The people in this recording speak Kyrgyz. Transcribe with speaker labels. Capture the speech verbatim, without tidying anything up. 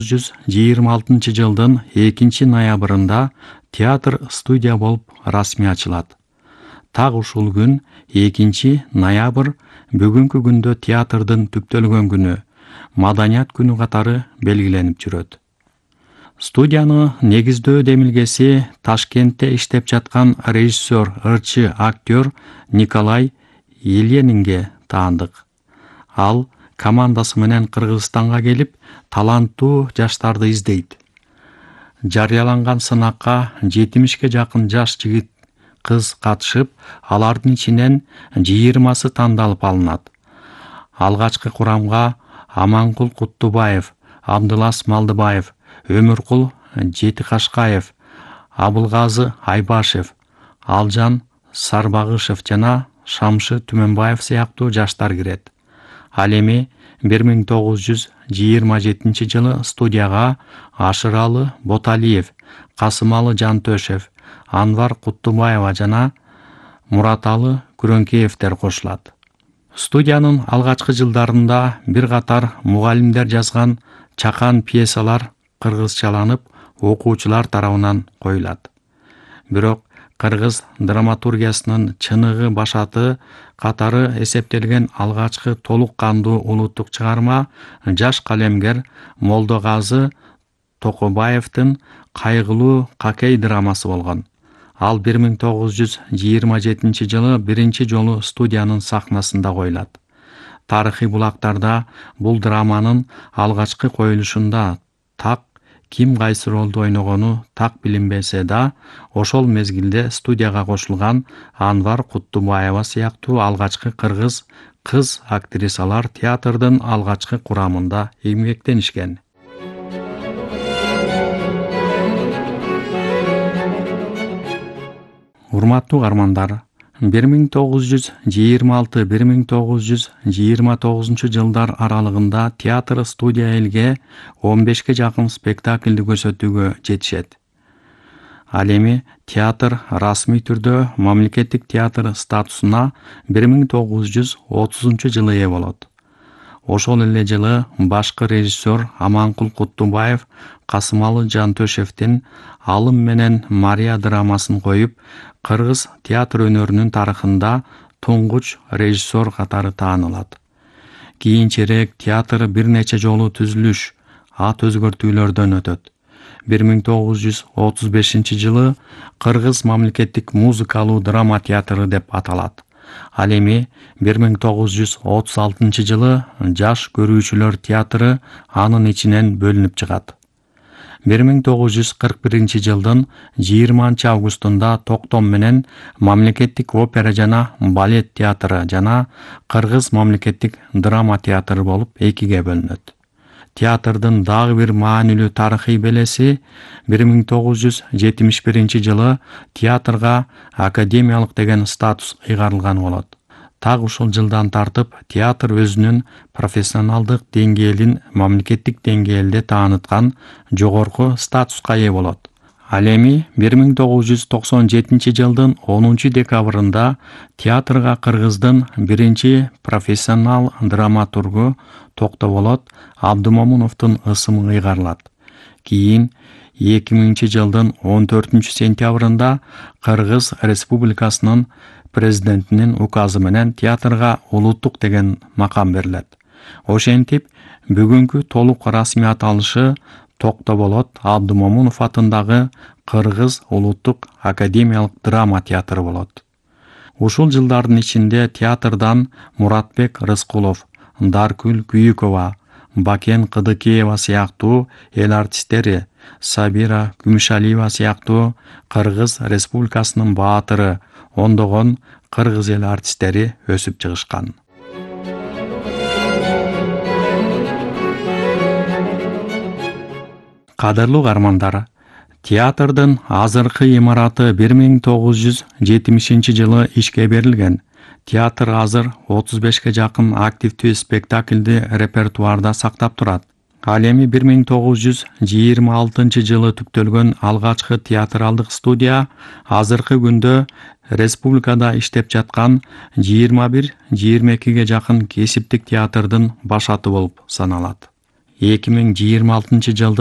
Speaker 1: жүз жыйырма алтынчы жылдын экинчи ноябрында театр студия болуп расмий ачылат. Так ушул күн экинчи ноябрь бүгүнкү күндө театрдын түптөлгөн күнү, маданият күнү катары белгиленип жүрөт. Студияны негиздөө демилгеси Ташкентте иштеп жаткан режиссер, ырчы, актер Николай Еленинге таандык. Ал командасы менен Кыргызстанга келип, таланттуу жаштарды издейт. Жарыяланган сынакка жетимишке жакын жаш жигит, кыз катышып, алардын ичинен жыйырмасы тандалып алынат. Алгачкы курамга Аманкул Куттубаев, Абдылас Малдыбаев, Өмүркул Жетикашкаев, Абылгазы Айбашев, Алжан Сарбагышев жана Шамшы Түмөнбаев сыяктуу жаштар кирет. Ал эми бир миң тогуз жүз жыйырма жетинчи жылы студияга Ашыралы Боталиев, Касымалы Жантөшев, Анвар Куттубаева жана Мураталы Күрөңкеевдер кошулат. Студиянын алгачкы жылдарында бир катар мугалимдер жазган чакан пьесалар кыргызчаланып, окуучулар тарабынан коюлат. Бирок кыргыз драматургиясынын чыныгы башаты катары эсептелген алгачкы толук кандуу улуттук чыгарма жаш калемгер Молдогазы Токобаевдин Кайгылуу Какей драмасы болгон. Ал бир миң тогуз жүз жыйырма жетинчи жылы биринчи жолу студиянын сахнасында коюлат. Тарыхый булактарда бул драманын алгачкы коюлушунда так ким кайсы ролду ойногону так билинбесе да, ошол мезгилде студияга кошулган Анвар Куттубаева сыяктуу алгачкы кыргыз кыз актрисалар театрдын алгачкы курамында эмгектенишкен. Урматтуу каармандар, бир миң тогуз жүз жыйырма алты — бир миң тогуз жүз жыйырма тогузунчу жылдар аралыгында театр студия элге он бешке жакын спектакльди көрсөтүүгө жетишет. Ал эми театр расмий түрдө мамлекеттик театр статусуна бир миң тогуз жүз отузунчу жылы ээ болот. Ошол эле жылы башкы режиссер Аманкул Куттубаев Касымалы Жантөшевдин Алым менен Мария драмасын коюп, кыргыз театр өнөрүнүн тарыхында туңгуч режиссер катары таанылат. Кийинчерээк театр бир нече жолу түзүлүш, ат өзгөртүүлөрдөн өтөт. бир миң тогуз жүз отуз бешинчи жылы Кыргыз мамлекеттик музыкалуу драма театры деп аталат. Ал эми бир миң тогуз жүз отуз алтынчы жылы жаш көрүүчүлөр театры анын ичинен бөлүнүп чыгат. бир миң тогуз жүз кырк биринчи жылдын жыйырманчы августунда Токтом менен мамлекеттик опера жана балет театры жана Кыргыз мамлекеттик драма театры болуп экиге бөлүнөт. Театрдын дагы бир маанилүү тарыхый белеси бир миң тогуз жүз жетимиш биринчи жылы театрга академиялык деген статус ыйгарылган болот. Так ушул жылдан тартып театр өзүнүн профессионалдык деңгээлин мамлекеттик деңгээлде тааныткан жогорку статуска ээ болот. Ал эми бир миң тогуз жүз токсон жетинчи жылдын онунчу декабрында театрга Кыргыздын биринчи профессионал драматургу Токтоболот Абдымомуновдун ысымы ыйгарылат. Кийин эки миңинчи жылдын он төртүнчү сентябрында Кыргыз Республикасынын президентинин указы менен театрга улуттук деген макам берилет. Ошентип, бүгүнкү толук расмий аталышы Токтоболот Абдымомунов атындагы Кыргыз улуттук академиялык драма театры болот. Ушул жылдардын ичинде театрдан Муратбек Рыскулов, Даркүл Күйүкова, Бакен Кыдыкеева сыяктуу эл артисттери, Сабира Күмүшалиева сыяктуу Кыргыз Республикасынын баатыры, ондогон кыргыз эл артисттери өсүп чыгышкан. Кадырлуу каармандар, театрдын азыркы имараты бир миң тогуз жүз жетимишинчи жылы ишке берилген. Театр азыр отуз бешке жакын активдүү спектакльди репертуарда сактап турат. Ал эми бир миң тогуз жүз жыйырма алтынчы жылы түптөлгөн алгачкы театралдык студия азыркы күндө республикада иштеп жаткан жыйырма бир — жыйырма экиге жакын кесиптик театрдын башаты болуп саналат. эки миң жыйырма алтынчы жылдын